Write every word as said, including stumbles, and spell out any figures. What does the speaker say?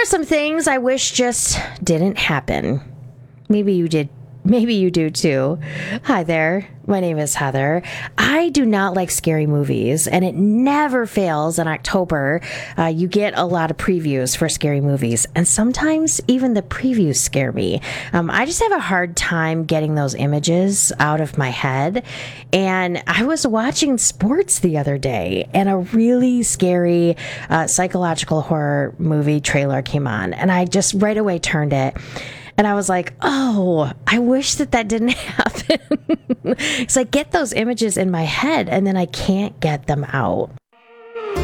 some things I wish just didn't happen. Maybe you did. Maybe you do too. Hi there. My name is Heather. I do not like scary movies, and it never fails in October. Uh, you get a lot of previews for scary movies, and sometimes even the previews scare me. Um, I just have a hard time getting those images out of my head. And I was watching sports the other day, and a really scary uh, psychological horror movie trailer came on, and I just right away turned it. And I was like, oh, I wish that that didn't happen. Because I get those images in my head and then I can't get them out.